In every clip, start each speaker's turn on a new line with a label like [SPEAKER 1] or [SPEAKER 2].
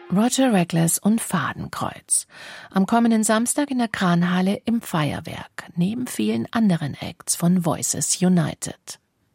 [SPEAKER 1] Roger Reckless und Fadenkreuz. Am kommenden Samstag in der Kranhalle im Feuerwerk, neben vielen anderen Acts von Voices United.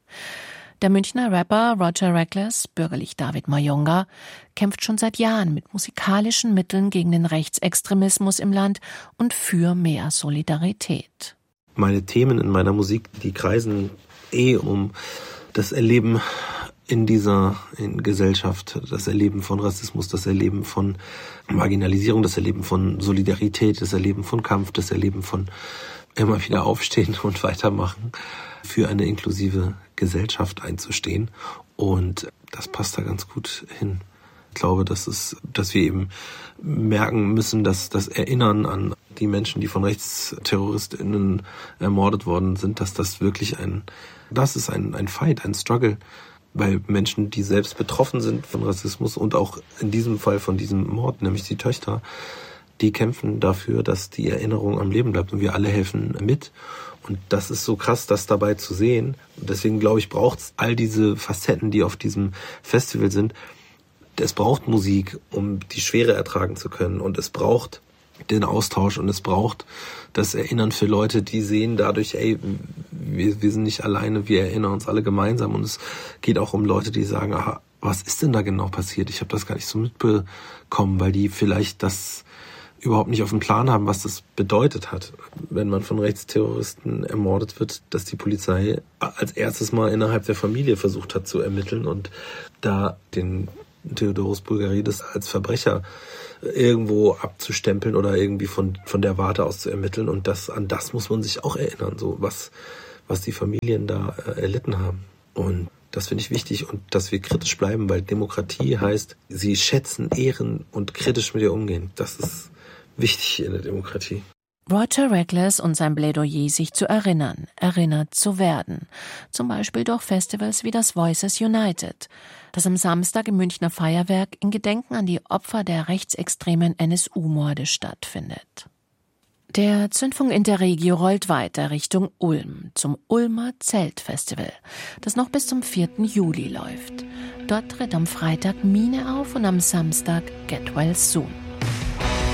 [SPEAKER 1] Der Münchner Rapper Roger Reckless, bürgerlich David Mayonga, kämpft schon seit Jahren mit musikalischen Mitteln gegen den Rechtsextremismus im Land und für mehr Solidarität.
[SPEAKER 2] Meine Themen in meiner Musik, die kreisen um das Erleben in dieser Gesellschaft, das Erleben von Rassismus, das Erleben von Marginalisierung, das Erleben von Solidarität, das Erleben von Kampf, das Erleben von immer wieder aufstehen und weitermachen, für eine inklusive Gesellschaft einzustehen. Und das passt da ganz gut hin. Ich glaube, dass wir eben merken müssen, dass das Erinnern an die Menschen, die von RechtsterroristInnen ermordet worden sind, dass das wirklich ein Fight, ein Struggle, weil Menschen, die selbst betroffen sind von Rassismus und auch in diesem Fall von diesem Mord, nämlich die Töchter, die kämpfen dafür, dass die Erinnerung am Leben bleibt und wir alle helfen mit. Und das ist so krass, das dabei zu sehen. Und deswegen, glaube ich, braucht es all diese Facetten, die auf diesem Festival sind. Es braucht Musik, um die Schwere ertragen zu können. Und es braucht den Austausch und es braucht das Erinnern für Leute, die sehen dadurch, wir sind nicht alleine, wir erinnern uns alle gemeinsam. Und es geht auch um Leute, die sagen, aha, was ist denn da genau passiert? Ich habe das gar nicht so mitbekommen, weil die vielleicht das überhaupt nicht auf dem Plan haben, was das bedeutet hat, wenn man von Rechtsterroristen ermordet wird, dass die Polizei als erstes mal innerhalb der Familie versucht hat zu ermitteln und da den Theodoros Bulgaridis als Verbrecher irgendwo abzustempeln oder irgendwie von der Warte aus zu ermitteln. Und an das muss man sich auch erinnern, so was die Familien da erlitten haben. Und das finde ich wichtig und dass wir kritisch bleiben, weil Demokratie heißt, sie schätzen, ehren und kritisch mit ihr umgehen. Das ist wichtig in der Demokratie.
[SPEAKER 1] Roger Reckless und sein Plädoyer, sich zu erinnern, erinnert zu werden. Zum Beispiel durch Festivals wie das Voices United, das am Samstag im Münchner Feuerwerk in Gedenken an die Opfer der rechtsextremen NSU-Morde stattfindet. Der Zündfunk Interregio rollt weiter Richtung Ulm, zum Ulmer Zeltfestival, das noch bis zum 4. Juli läuft. Dort tritt am Freitag Mine auf und am Samstag Get Well Soon.